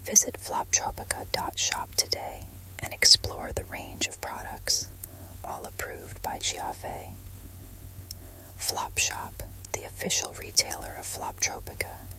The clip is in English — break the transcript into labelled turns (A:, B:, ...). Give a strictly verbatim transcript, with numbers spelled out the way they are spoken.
A: Visit floptropica dot shop today and explore the range of products, all approved by Chiave. Flop Shop, the official retailer of Floptropica.